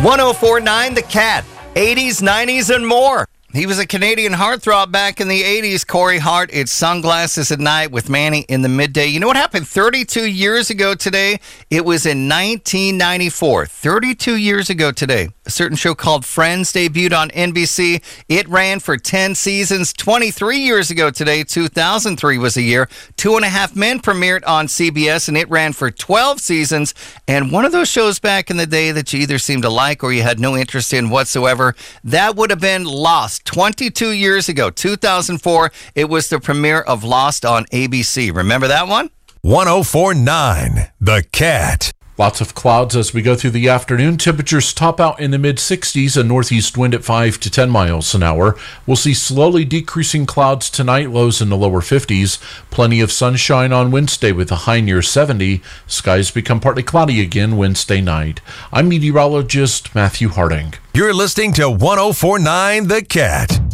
1049 The Cat, 80s, 90s, and more. He was a Canadian heartthrob back in the 80s, Corey Hart. It's Sunglasses at Night with Manny in the midday. You know what happened 32 years ago today? It was in 1994. 32 years ago today. A certain show called Friends debuted on NBC. It ran for 10 seasons. 23 years ago today, 2003 was a year. 2.5 Men premiered on CBS, and it ran for 12 seasons. And one of those shows back in the day that you either seemed to like or you had no interest in whatsoever, that would have been Lost. 22 years ago, 2004, it was the premiere of Lost on ABC. Remember that one? 1049 The Cat. Lots of clouds as we go through the afternoon. Temperatures top out in the mid-60s, a northeast wind at 5 to 10 miles an hour. We'll see slowly decreasing clouds tonight, lows in the lower 50s. Plenty of sunshine on Wednesday with a high near 70. Skies become partly cloudy again Wednesday night. I'm meteorologist Matthew Harding. You're listening to 1049 The Cat.